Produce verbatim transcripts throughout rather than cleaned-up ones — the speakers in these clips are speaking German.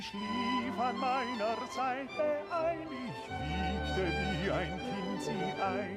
Schlief an meiner Seite ein, ich wiegte wie ein Kind sie ein.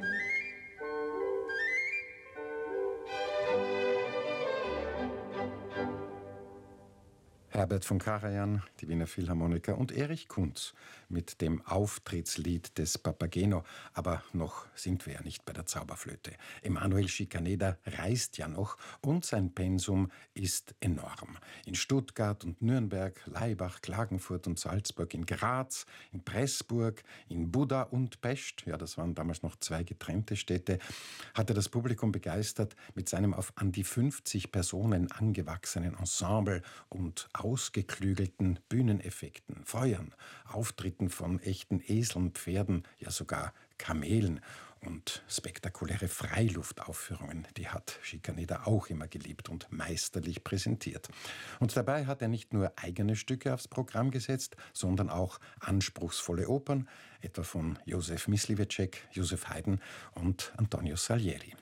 Herbert von Karajan, die Wiener Philharmoniker und Erich Kunz mit dem Auftrittslied des Papageno. Aber noch sind wir ja nicht bei der Zauberflöte. Emanuel Schikaneder reist ja noch und sein Pensum ist enorm. In Stuttgart und Nürnberg, Laibach, Klagenfurt und Salzburg, in Graz, in Pressburg, in Buda und Pest, ja, das waren damals noch zwei getrennte Städte, hat er das Publikum begeistert mit seinem auf an die fünfzig Personen angewachsenen Ensemble und ausgeklügelten Bühneneffekten, Feuern, Auftritten von echten Eseln, Pferden, ja sogar Kamelen und spektakuläre Freiluftaufführungen, die hat Schikaneder auch immer geliebt und meisterlich präsentiert. Und dabei hat er nicht nur eigene Stücke aufs Programm gesetzt, sondern auch anspruchsvolle Opern, etwa von Josef Myslivecek, Josef Haydn und Antonio Salieri.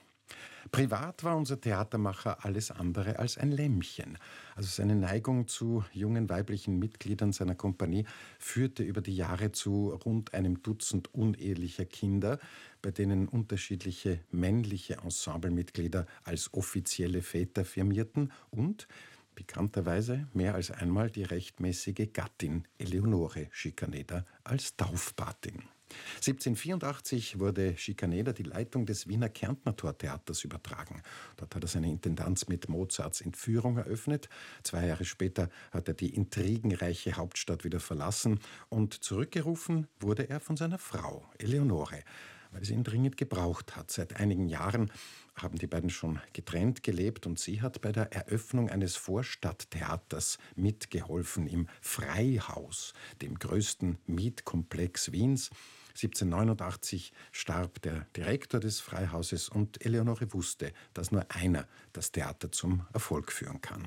Privat war unser Theatermacher alles andere als ein Lämmchen. Also seine Neigung zu jungen weiblichen Mitgliedern seiner Kompanie führte über die Jahre zu rund einem Dutzend unehelicher Kinder, bei denen unterschiedliche männliche Ensemblemitglieder als offizielle Väter firmierten und bekannterweise mehr als einmal die rechtmäßige Gattin Eleonore Schikaneder als Taufpatin. siebzehnhundertvierundachtzig wurde Schikaneder die Leitung des Wiener Kärntner Tortheaters übertragen. Dort hat er seine Intendanz mit Mozarts Entführung eröffnet. Zwei Jahre später hat er die intrigenreiche Hauptstadt wieder verlassen und zurückgerufen wurde er von seiner Frau, Eleonore, weil sie ihn dringend gebraucht hat. Seit einigen Jahren haben die beiden schon getrennt gelebt und sie hat bei der Eröffnung eines Vorstadttheaters mitgeholfen im Freihaus, dem größten Mietkomplex Wiens. siebzehnhundertneunundachtzig starb der Direktor des Freihauses und Eleonore wusste, dass nur einer das Theater zum Erfolg führen kann.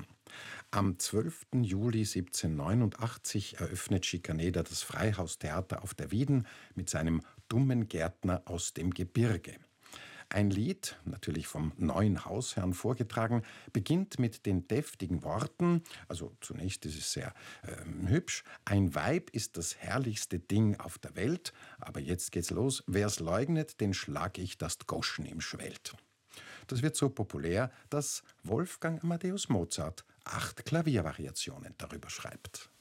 Am zwölften Juli siebzehnhundertneunundachtzig eröffnet Schikaneder das Freihaustheater auf der Wieden mit seinem Dummen Gärtner aus dem Gebirge. Ein Lied, natürlich vom neuen Hausherrn vorgetragen, beginnt mit den deftigen Worten, also zunächst ist es sehr ähm, hübsch, ein Weib ist das herrlichste Ding auf der Welt, aber jetzt geht's los, wer's leugnet, den schlag ich das Goschen im Schwelt. Das wird so populär, dass Wolfgang Amadeus Mozart acht Klaviervariationen darüber schreibt.